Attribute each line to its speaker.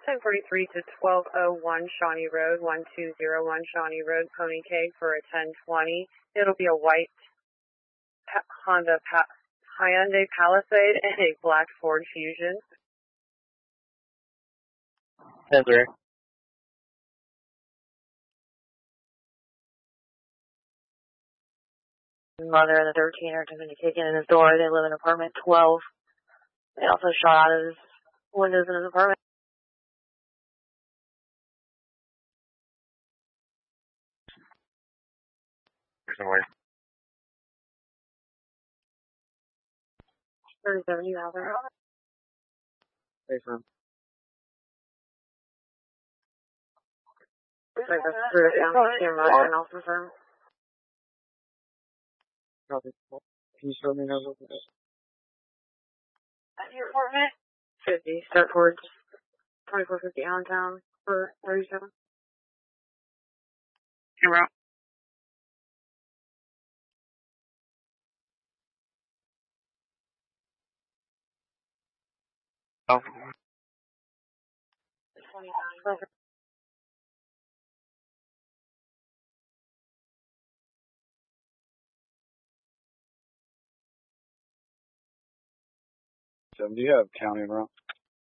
Speaker 1: 1043 to 1201 Shawnee Road, 1201 Shawnee Road, Pony K for a 1020. It'll be a white Hyundai Palisade and a black Ford Fusion.
Speaker 2: 10-3.
Speaker 3: Mother and the 13 are coming to kick in his door. They live in apartment 12. They also shot out of his windows in his apartment.
Speaker 2: Somewhere.
Speaker 3: 37, you have her.
Speaker 2: Hey, son.
Speaker 3: Like a screw down camera and also confirm.
Speaker 2: Copy. Can you show me how to look at this?
Speaker 3: At your apartment? 50. Start towards 2450 Allentown for 37.
Speaker 1: Camera out.
Speaker 2: Oh.
Speaker 3: 29.
Speaker 2: So, do you have county route?